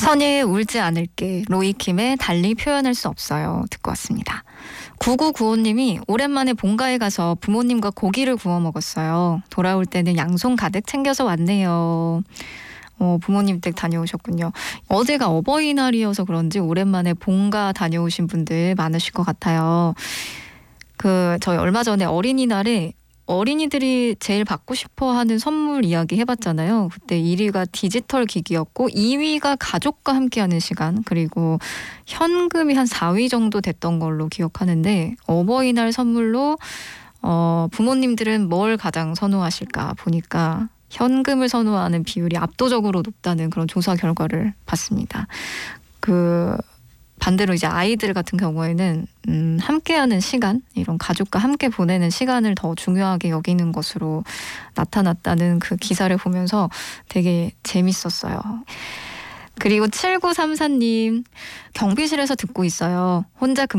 선예 울지 않을게 로이킴의 달리 표현할 수 없어요 듣고 왔습니다. 9995님이 오랜만에 본가에 가서 부모님과 고기를 구워 먹었어요. 돌아올 때는 양손 가득 챙겨서 왔네요. 부모님 댁 다녀오셨군요. 어제가 어버이날이어서 그런지 오랜만에 본가 다녀오신 분들 많으실 것 같아요. 저희 얼마 전에 어린이날에 어린이들이 제일 받고 싶어하는 선물 이야기 해봤잖아요. 그때 1위가 디지털 기기였고 2위가 가족과 함께하는 시간, 그리고 현금이 한 4위 정도 됐던 걸로 기억하는데, 어버이날 선물로 부모님들은 뭘 가장 선호하실까 보니까 현금을 선호하는 비율이 압도적으로 높다는 그런 조사 결과를 봤습니다. 반대로 이제 아이들 같은 경우에는 함께하는 시간, 이런 가족과 함께 보내는 시간을 더 중요하게 여기는 것으로 나타났다는 그 기사를 보면서 되게 재밌었어요. 그리고 7934님, 경비실에서 듣고 있어요. 혼자